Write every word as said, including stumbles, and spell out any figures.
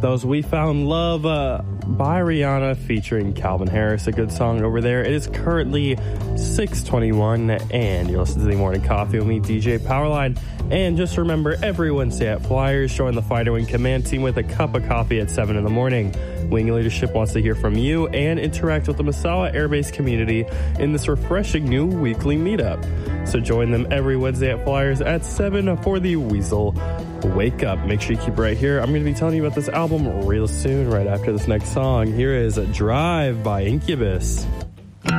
That was We Found Love uh, by Rihanna featuring Calvin Harris, a good song over there. It is currently six twenty-one, and you're listening to the Morning Coffee with me, D J Powerline. And just remember, every Wednesday at Flyers, join the Fighter Wing Command Team with a cup of coffee at seven in the morning. Wing Leadership wants to hear from you and interact with the Misawa Air Base community in this refreshing new weekly meetup. So join them every Wednesday at Flyers at seven for the Weasel Wake Up. Make sure you keep right here. I'm going to be telling you about this album real soon, right after this next song. Here is Drive by Incubus.